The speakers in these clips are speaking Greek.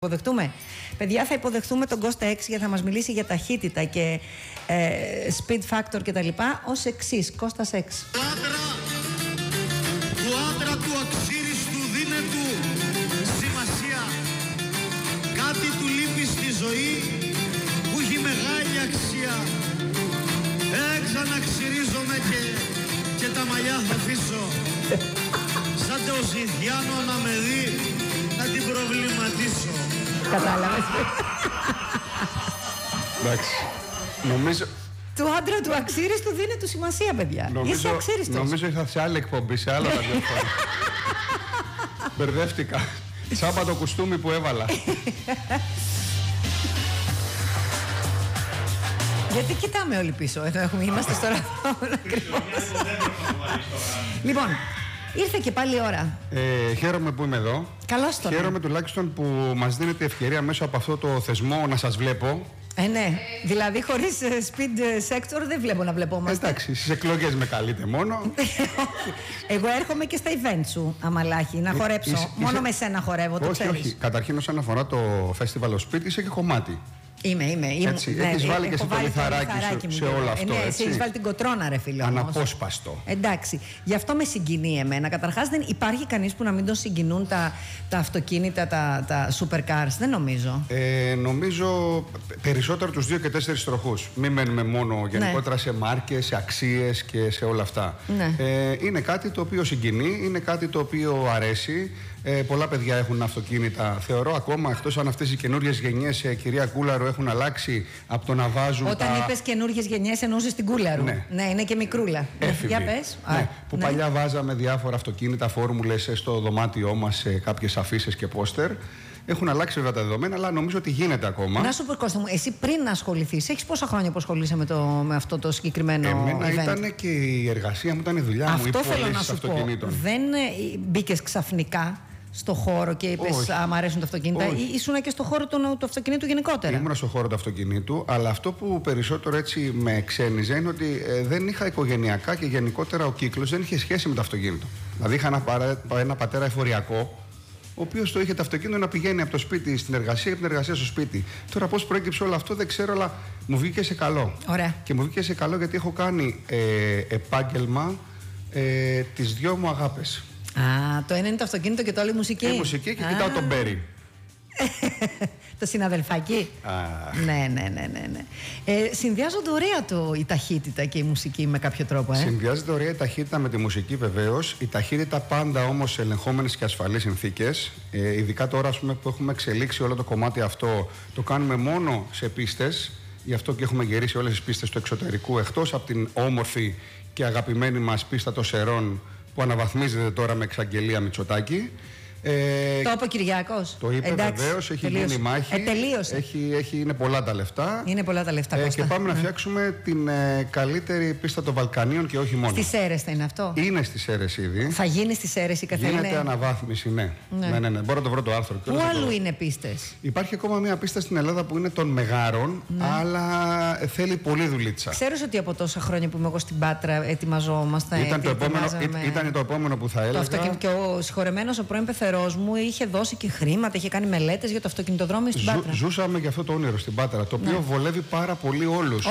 Υποδεχτούμε. Παιδιά, θα υποδεχτούμε τον Κώστα X γιατί θα μας μιλήσει για ταχύτητα και speed factor κτλ. Ως εξής, Κώστας X. Το άντρα του αξίριστου δίνε του σημασία. Κάτι του λείπει στη ζωή που έχει μεγάλη αξία. Ξαναξυρίζομαι και τα μαλλιά θα αφήσω. Σαν το Ζηδιάνο να με δει να την προβληματίσω. Κατάλαβες. Εντάξει. Νομίζω... Του άντρα του αξίριστου δίνε του σημασία, παιδιά. Είσαι αξίριστος. Νομίζω είχα σε άλλη εκπομπή, σε άλλο ραδιόφωνο. Μπερδεύτηκα. Σάββατο κουστούμι που έβαλα. Γιατί κοιτάμε όλοι πίσω, εδώ είμαστε στο ραδιόφωνο ακριβώς. Λοιπόν, ήρθε και πάλι η ώρα. Χαίρομαι που είμαι εδώ. Καλώς τον. Χαίρομαι τουλάχιστον που μας δίνετε ευκαιρία μέσω από αυτό το θεσμό να σας βλέπω. Ναι, δηλαδή χωρίς speed sector δεν βλέπω να βλεπόμαστε. Εντάξει, στις εκλογές με καλείτε μόνο. Εγώ έρχομαι και στα event σου, Αμαλάχη, να χορέψω. Μόνο με σένα χορεύω, το ξέρεις. Όχι. Καταρχήν όσον αφορά το Festival of Speed είσαι και κομμάτι. Είμαι. Έτσι, έχεις βάλει και εσύ το λιθαράκι σου σε όλο αυτό. Ναι, έτσι. έχεις βάλει την κοτρώνα, ρε φίλε. Αναπόσπαστο. Εντάξει. Γι' αυτό με συγκινεί εμένα. Καταρχάς, δεν υπάρχει κανείς που να μην τον συγκινούν τα αυτοκίνητα, τα supercars. Δεν νομίζω. Νομίζω περισσότερο τους 2 και 4 τροχούς. Μην μένουμε μόνο γενικότερα σε μάρκες, σε αξίες και σε όλα αυτά. Ναι. Είναι κάτι το οποίο συγκινεί, είναι κάτι το οποίο αρέσει. Πολλά παιδιά έχουν αυτοκίνητα. Θεωρώ ακόμα, εκτός αν αυτές οι καινούριες γενιές, κυρία Κούλαρο, έχουν αλλάξει από το να βάζουν. Όταν είπες καινούριες γενιές, εννοούσες την Κούλαρου. Ναι, είναι και μικρούλα. Έφηβη. Για πες. Ναι, που παλιά βάζαμε διάφορα αυτοκίνητα, φόρμουλες στο δωμάτιό μας, σε κάποιες αφίσες και πόστερ. Έχουν αλλάξει βέβαια τα δεδομένα, αλλά νομίζω ότι γίνεται ακόμα. Να σου πω, Κώστα μου, εσύ πριν να ασχοληθείς, έχεις πόσα χρόνια που ασχολείσαι με αυτό το συγκεκριμένο Εμένα event? Ήταν και η εργασία μου, ήταν η δουλειά μου. Αυτό θέλω να σου πω. Δεν μπήκες ξαφνικά στο χώρο και είπες άμα αρέσουν τα αυτοκίνητα. Ήσουν και στο χώρο του αυτοκινήτου γενικότερα. Ήμουν στο χώρο του αυτοκινήτου, αλλά αυτό που περισσότερο έτσι με ξένιζε είναι ότι δεν είχα οικογενειακά και γενικότερα ο κύκλος δεν είχε σχέση με το αυτοκίνητο. Δηλαδή είχα ένα πατέρα εφοριακό, ο οποίος το είχε το αυτοκίνητο να πηγαίνει από το σπίτι στην εργασία και από την εργασία στο σπίτι. Τώρα πώς προέκυψε όλο αυτό δεν ξέρω, αλλά μου βγήκε σε καλό. Ωραία. Και μου βγήκε σε καλό γιατί έχω κάνει επάγγελμα τις 2 μου αγάπες. Το ένα είναι το αυτοκίνητο και το άλλο η μουσική. Η μουσική και κοιτάω τον Μπέρι. Το συναδελφάκι. Ναι. Συνδυάζονται ωραία η ταχύτητα και η μουσική με κάποιο τρόπο. Συνδυάζεται ωραία η ταχύτητα με τη μουσική βεβαίως. Η ταχύτητα πάντα όμως σε ελεγχόμενες και ασφαλείς συνθήκες. Ειδικά τώρα που έχουμε εξελίξει όλο το κομμάτι αυτό, το κάνουμε μόνο σε πίστες. Γι' αυτό και έχουμε γυρίσει όλες τις πίστες του εξωτερικού, εκτός από την όμορφη και αγαπημένη μας πίστα των Σερών, που αναβαθμίζεται τώρα με εξαγγελία Μητσοτάκη. Το είπε ο Κυριάκος. Το είπε βεβαίως, έχει γίνει μάχη. Τελείωσε. Είναι πολλά τα λεφτά. Είναι πολλά τα λεφτά, Κώστα. Και πάμε να φτιάξουμε την καλύτερη πίστα των Βαλκανίων και όχι μόνο. Στις Σέρρες θα είναι αυτό. Είναι στις Σέρρες ήδη. Θα γίνει στις Σέρρες η Καθελίνη. Γίνεται αναβάθμιση, ναι. Μπορώ να το βρω το άρθρο. Πού αλλού είναι πίστες? Υπάρχει ακόμα μια πίστα στην Ελλάδα που είναι των Μεγάρων, αλλά θέλει πολύ δουλίτσα. Ξέρεις ότι από τόσα χρόνια που είμαι εγώ στην Πάτρα ετοιμαζόμαστε. Ήταν το επόμενο που θα έλεγα. Και ο συγχωρεμένος ο πρώην πεθερός μου είχε δώσει και χρήματα, είχε κάνει μελέτες για το αυτοκινητοδρόμιο στην Πάτρα. Ζούσαμε για αυτό το όνειρο στην Πάτρα, το οποίο βολεύει πάρα πολύ όλους.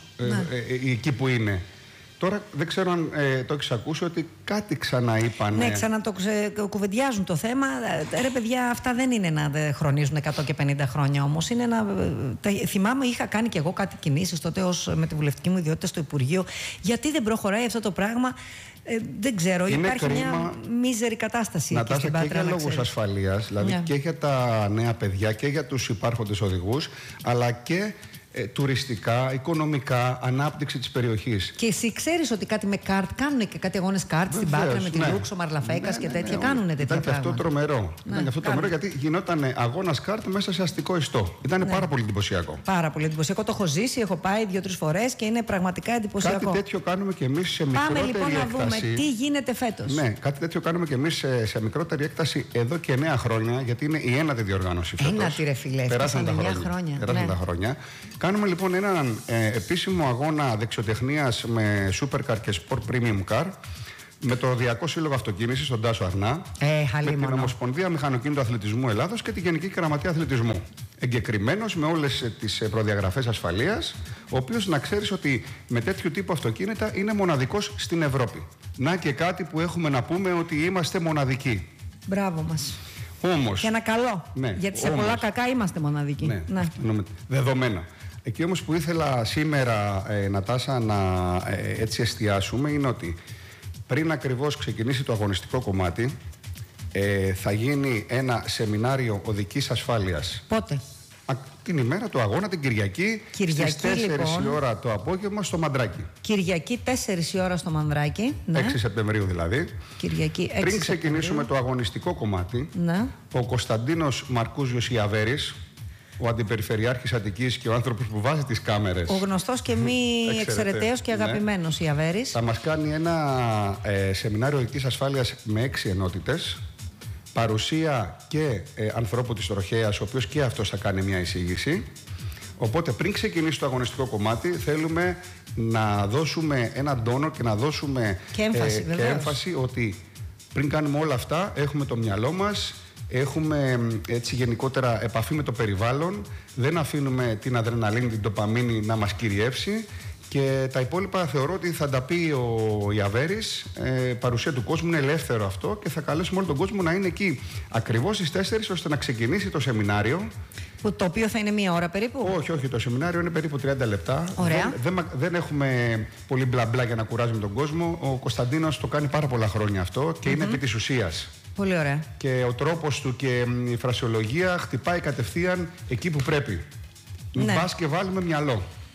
Εκεί που είναι. Τώρα δεν ξέρω αν το έχεις ακούσει ότι κάτι ξαναείπανε. Ναι, κουβεντιάζουν το θέμα. Ρε παιδιά, αυτά δεν είναι να χρονίζουν 100 και 50 χρόνια όμως. Είναι θυμάμαι, είχα κάνει και εγώ κάτι κινήσεις τότε με τη βουλευτική μου ιδιότητα στο Υπουργείο. Γιατί δεν προχωράει αυτό το πράγμα? Δεν ξέρω, υπάρχει μια μίζερη κατάσταση εκεί στην Πάτρα. Και για λόγους ασφαλείας, δηλαδή και για τα νέα παιδιά και για τους υπάρχοντες οδηγούς, αλλά και τουριστικά, οικονομικά, ανάπτυξη της περιοχής. Και εσύ ξέρεις ότι κάτι με καρτ, κάνουν και κάτι αγώνες καρτ στην Πάτρα με τη Λούξο, Μαρλαφέκας και τέτοια. Κάνουν τέτοια πράγματα. Ήταν και αυτό τρομερό. Ήταν και αυτό τρομερό γιατί γινόταν αγώνας καρτ μέσα σε αστικό ιστό. Ήταν πάρα πολύ εντυπωσιακό. Πάρα πολύ εντυπωσιακό. Το έχω ζήσει, έχω πάει 2-3 φορές και είναι πραγματικά εντυπωσιακό. Κάτι τέτοιο κάνουμε και εμείς σε μικρότερη έκταση. Πάμε λοιπόν να δούμε τι γίνεται φέτος. Ναι, κάτι τέτοιο κάνουμε και εμείς σε μικρότερη έκταση εδώ και 9 χρόνια, γιατί είναι η 9η διοργάνωση φέτος. Ένατη, ρε φίλε, περάσαν τα χρόνια. Κάνουμε λοιπόν έναν επίσημο αγώνα δεξιοτεχνίας με supercar και sport premium car, με το Οδειακό Σύλλογο Αυτοκίνησης, τον Τάσο Αρνά, με την Ομοσπονδία Μηχανοκίνητου Αθλητισμού Ελλάδος και τη Γενική Γραμματεία Αθλητισμού. Εγκεκριμένος με όλες τις προδιαγραφές ασφαλείας, ο οποίος να ξέρεις ότι με τέτοιου τύπου αυτοκίνητα είναι μοναδικός στην Ευρώπη. Να και κάτι που έχουμε να πούμε ότι είμαστε μοναδικοί. Μπράβο μας. Όμως, και ένα καλό. Ναι, γιατί σε πολλά κακά είμαστε μοναδικοί. Ναι. Δεδομένα. Εκεί όμως που ήθελα σήμερα, Νατάσα, να έτσι εστιάσουμε είναι ότι πριν ακριβώς ξεκινήσει το αγωνιστικό κομμάτι, θα γίνει ένα σεμινάριο οδικής ασφάλειας. Πότε? Την ημέρα του αγώνα, την Κυριακή στις 4 λοιπόν, η ώρα το απόγευμα στο Μανδράκι. Κυριακή 4 η ώρα στο Μανδράκι. 6 Σεπτεμβρίου δηλαδή. Κυριακή 6 Πριν ξεκινήσουμε το αγωνιστικό κομμάτι, ο Κωνσταντίνος Μαρκούζιος Ιαβέρης, ο Αντιπεριφερειάρχης Αττικής και ο άνθρωπος που βάζει τις κάμερες. Ο γνωστός και μη εξαιρεταίος και αγαπημένος Ιαβέρης. Θα μας κάνει ένα σεμινάριο οδικής ασφάλειας με 6 ενότητες. Παρουσία και ανθρώπου της τροχέας, ο οποίος και αυτός θα κάνει μια εισήγηση. Οπότε πριν ξεκινήσει το αγωνιστικό κομμάτι, θέλουμε να δώσουμε έναν τόνο και να δώσουμε και έμφαση ότι πριν κάνουμε όλα αυτά έχουμε το μυαλό μας, έχουμε έτσι γενικότερα επαφή με το περιβάλλον, δεν αφήνουμε την αδρεναλίνη, την ντοπαμίνη να μας κυριεύσει. Και τα υπόλοιπα θεωρώ ότι θα τα πει ο Ιαβέρης, παρουσία του κόσμου, είναι ελεύθερο αυτό και θα καλέσουμε όλο τον κόσμο να είναι εκεί ακριβώς στις 4 ώστε να ξεκινήσει το σεμινάριο. Το οποίο θα είναι 1 ώρα περίπου? Όχι, το σεμινάριο είναι περίπου 30 λεπτά. Ωραία. Δεν έχουμε πολύ μπλα μπλα για να κουράζουμε τον κόσμο. Ο Κωνσταντίνος το κάνει πάρα πολλά χρόνια αυτό και είναι επί της ουσίας. Πολύ ωραία. Και ο τρόπος του και η φρασιολογία χτυπάει κατευθείαν εκεί που πρέπει. Μπας και βάλουμε μυαλό.